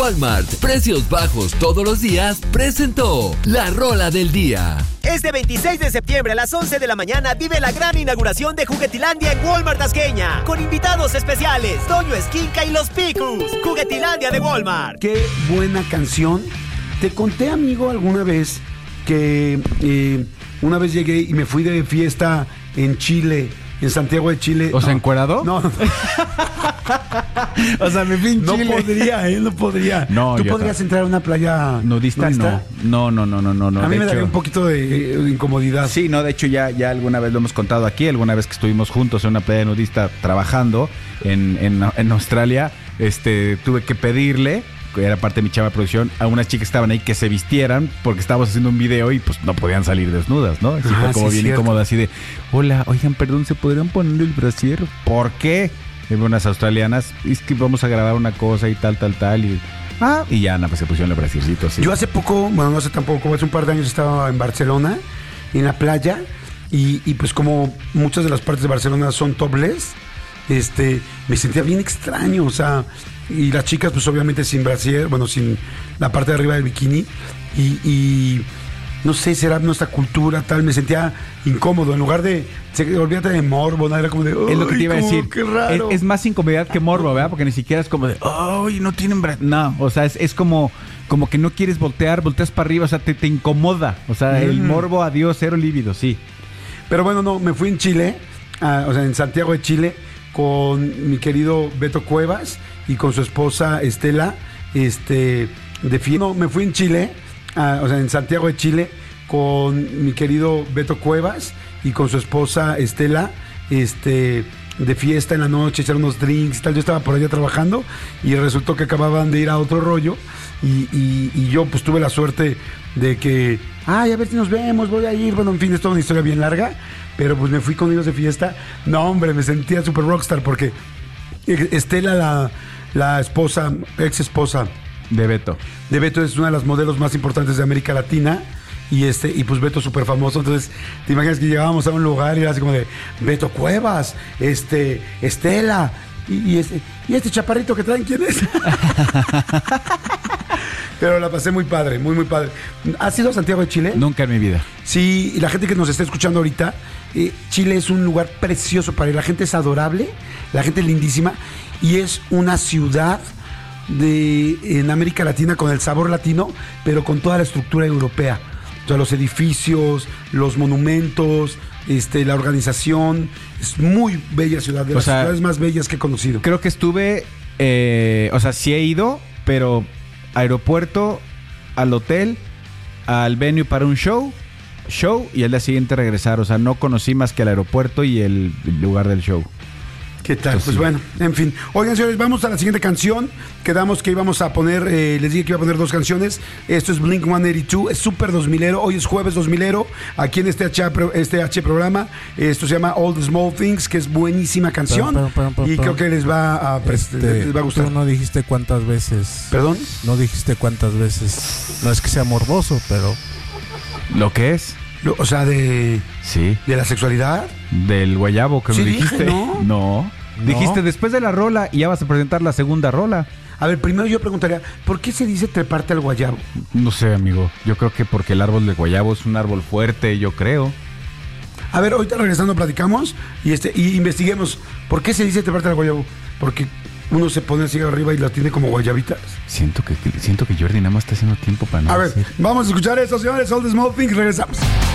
Walmart, precios bajos todos los días, presentó la Rola del Día. Este 26 de septiembre a las 11 de la mañana vive la gran inauguración de Juguetilandia en Walmart Tasqueña, con invitados especiales, Toño Esquinca y los Picus. Juguetilandia de Walmart. Qué buena canción. Te conté, amigo, alguna vez que una vez llegué y me fui de fiesta en Chile, en Santiago de Chile. ¿O sea, encuerado? No. O sea, me fui en Chile. No podría. No, ¿Tú podrías entrar a una playa nudista? No. A mí me daría un poquito de incomodidad. Sí, no, de hecho ya alguna vez lo hemos contado aquí, alguna vez que estuvimos juntos en una playa nudista trabajando en Australia, tuve que pedirle, que era parte de mi chava de producción, a unas chicas que estaban ahí que se vistieran porque estábamos haciendo un video y pues no podían salir desnudas, ¿no? Así fue como bien incómodo, así de, hola, oigan, perdón, ¿se podrían poner el brasier? ¿Por qué? Y unas australianas, es que vamos a grabar una cosa y tal, y ya, pues se pusieron el brasiercito así. Yo hace poco, bueno, no hace tampoco, hace un par de años estaba en Barcelona, en la playa, y pues como muchas de las partes de Barcelona son topless, me sentía bien extraño, o sea, y las chicas pues obviamente sin brasier, bueno, sin la parte de arriba del bikini, y no sé, será nuestra cultura tal, me sentía incómodo, en lugar de, olvídate de morbo, ¿no? Era como de, es lo que te iba a decir, qué raro. Es más incomodidad que morbo, ¿verdad? Porque ni siquiera es como de, ay, no tienen no, o sea, es como que no quieres volteas para arriba, o sea, te incomoda, o sea, el morbo, adiós, cero líbido, sí. Pero bueno, no, me fui en Chile, o sea, en Santiago de Chile, con mi querido Beto Cuevas y con su esposa Estela, me fui en Chile, o sea, en Santiago de Chile, con mi querido Beto Cuevas y con su esposa Estela, de fiesta en la noche, echar unos drinks y tal. Yo estaba por allá trabajando y resultó que acababan de ir a otro rollo y yo pues tuve la suerte de que, a ver si nos vemos, voy a ir. Bueno, en fin, es toda una historia bien larga, pero pues me fui con ellos de fiesta. No, hombre, me sentía super rockstar porque Estela, la esposa, ex esposa de Beto, es una de las modelos más importantes de América Latina. Y pues Beto súper famoso. Entonces te imaginas que llegábamos a un lugar y era así como de Beto Cuevas, Estela y este chaparrito que traen, ¿quién es? Pero la pasé muy padre, muy padre. ¿Has ido a Santiago de Chile? Nunca en mi vida. Sí, y la gente que nos está escuchando ahorita, Chile es un lugar precioso para ir. La gente es adorable, la gente es lindísima y es una ciudad en América Latina con el sabor latino, pero con toda la estructura europea. O sea, los edificios, los monumentos, la organización. Es muy bella ciudad, de las ciudades más bellas que he conocido. Creo que estuve, sí he ido, pero aeropuerto, al hotel, al venue para un show y al día siguiente regresar. O sea, no conocí más que el aeropuerto y el lugar del show. ¿Qué tal? Pues bueno, en fin. Oigan, señores, vamos a la siguiente canción. Quedamos que íbamos a poner, les dije que iba a poner 2 canciones. Esto es Blink-182, es súper 2000ero. Hoy es jueves 2000ero, aquí en este H programa. Esto se llama All the Small Things, que es buenísima canción. Y creo que les va a gustar. Tú no dijiste cuántas veces. ¿Perdón? No dijiste cuántas veces. No es que sea morboso, pero... ¿Lo que es? O sea, sí. ¿De la sexualidad? Del guayabo que sí, me dijiste. Dije, No. Dijiste después de la rola y ya vas a presentar la segunda rola. A ver, primero yo preguntaría, ¿por qué se dice treparte al guayabo? No sé, amigo. Yo creo que porque el árbol de guayabo es un árbol fuerte, yo creo. A ver, ahorita regresando platicamos y investiguemos. ¿Por qué se dice treparte al guayabo? Porque uno se pone así arriba y la tiene como guayabitas. Siento que Jordi nada más está haciendo tiempo para nada. A ver, vamos a escuchar eso, señores. All the Small Things, regresamos.